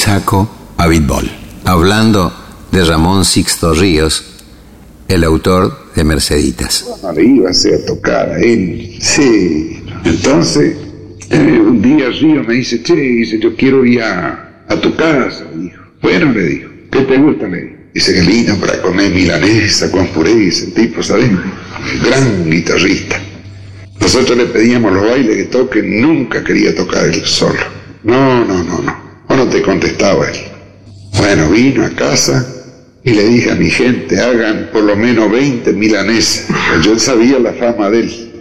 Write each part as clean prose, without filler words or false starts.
Chaco a Bitbol, hablando de Ramón Sixto Ríos, el autor de Merceditas. No le iba a tocar a él. Sí. Entonces, un día Ríos me dice, dice, yo quiero ir a tu casa, me dijo. Bueno, le digo, ¿qué te gusta? Le digo. Dice que vino para comer milanesa con puré, ese tipo, ¿sabes? Gran guitarrista. Nosotros le pedíamos los bailes que toque, nunca quería tocar él solo. No. O no te contestaba él. Bueno, vino a casa y le dije a mi gente, hagan por lo menos 20 milanesas. Yo sabía la fama de él.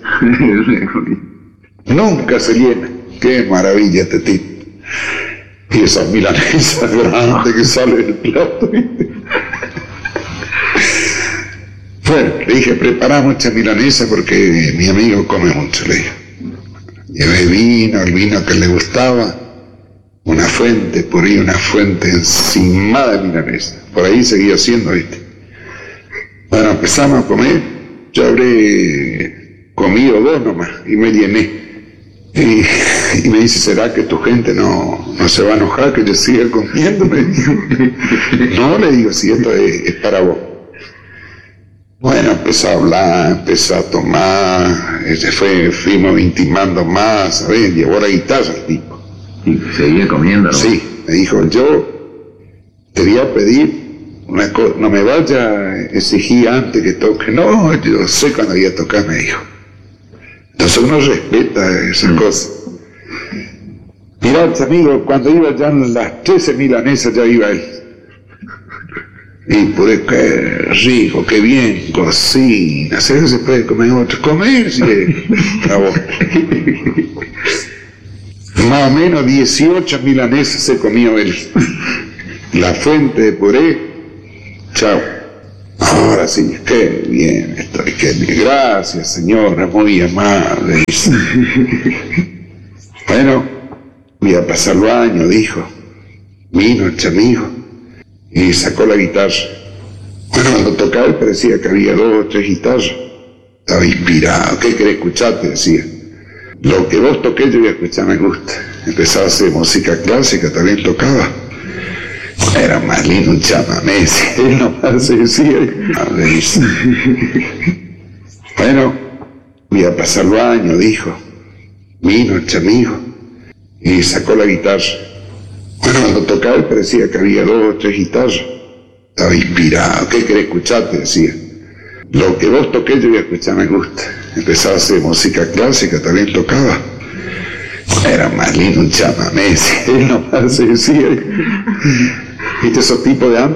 Nunca se llena. Qué maravilla este tipo. Y esas milanesas grandes que salen del plato, ¿viste? Bueno, le dije, prepara mucha milanesa porque mi amigo come mucho, le dije. Llevé vino, el vino que le gustaba, una fuente, por ahí una fuente encimada de milanesa. Por ahí seguía haciendo, ¿viste? Bueno, empezamos a comer, yo habré comido 2 nomás y me llené. Y me dice, ¿será que tu gente no se va a enojar que yo siga comiendo? Me dijo. No, le digo, si esto es para vos. Bueno, empezó a hablar, empezó a tomar, fuimos intimando más, ¿sabes? Llevó la guitarra el tipo. ¿Y seguía comiendo, no? Sí, me dijo, yo quería pedir una cosa, no me vaya a exigir antes que toque. No, yo sé cuándo voy a tocar, me dijo. Entonces uno respeta esas cosas. Mirá, amigo, cuando iba ya en las 13 milanesas ya iba él. Y puré, qué rico, qué bien, cocina. ¿Sabes que se puede comer otro? Comer, sí. Más o menos 18 milanesas se comió él. La fuente de puré, chao. Ahora sí, qué bien estoy, qué bien. Gracias, señora, muy amable. Bueno, voy a pasar el baño, dijo. Vino el amigo y sacó la guitarra. Bueno, cuando tocaba él parecía que había 2 o 3 guitarras. Estaba inspirado. ¿Qué querés escuchar? Te decía. Lo que vos toqués yo voy a escuchar, me gusta. Empezaba a hacer música clásica, también tocaba. Era más lindo un chamamé, él nomás se decía. Bueno, voy a pasar el baño, dijo. Vino el amigo y sacó la guitarra. Bueno, cuando tocaba él parecía que había 2 o 3 guitarras. Estaba inspirado. ¿Qué querés escuchar? Te decía. Lo que vos toqués yo voy a escuchar, me gusta. Empezaba a hacer música clásica, también tocaba. Era más lindo un chamamé, él nomás se decía. ¿Viste esos tipos de antes?